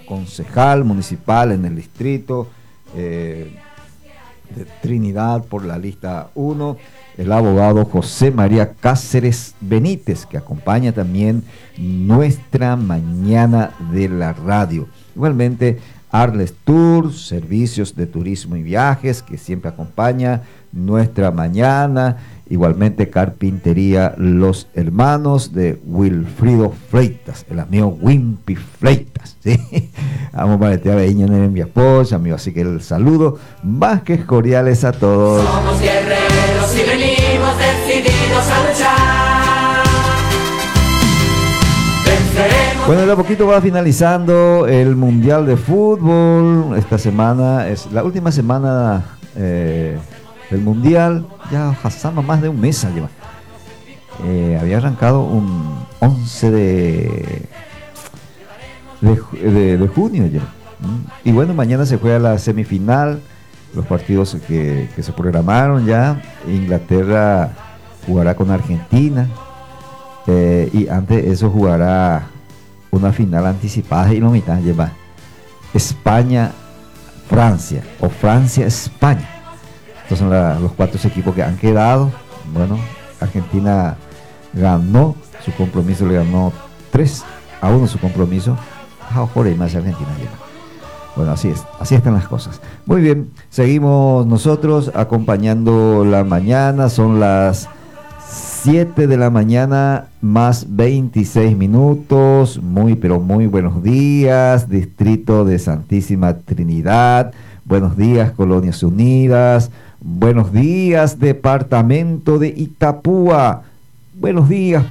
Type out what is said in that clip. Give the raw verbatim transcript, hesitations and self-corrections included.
concejal municipal en el distrito eh, de Trinidad por la lista uno, el abogado José María Cáceres Benítez, que acompaña también nuestra mañana de la radio. Igualmente, Arles Tours, servicios de turismo y viajes, que siempre acompaña nuestra mañana. Igualmente, Carpintería Los Hermanos de Wilfrido Freitas, el amigo Wimpy Freitas, ¿sí? Vamos para este aveño en mi esposa, amigo, así que el saludo más que cordiales a todos. Somos guerreros y venimos decididos a luchar. Venceremos. Bueno, de a poquito va finalizando el Mundial de Fútbol. Esta semana es la última semana eh, del Mundial. Ya pasamos más de un mes allá. Eh, había arrancado un once de, de, de, de junio ya. Y bueno, mañana se juega la semifinal. Los partidos que, que se programaron ya. Inglaterra jugará con Argentina. Eh, y antes eso jugará una final anticipada y no mitad lleva España Francia o Francia España. Estos son la, los cuatro equipos que han quedado. Bueno, Argentina ganó su compromiso, le ganó tres a uno su compromiso. Ahora más Argentina lleva. Bueno, así es, así están las cosas. Muy bien, seguimos nosotros acompañando la mañana. Son las siete de la mañana más veintiséis minutos. Muy pero muy buenos días, distrito de Santísima Trinidad. Buenos días, Colonias Unidas. Buenos días, departamento de Itapúa. Buenos días,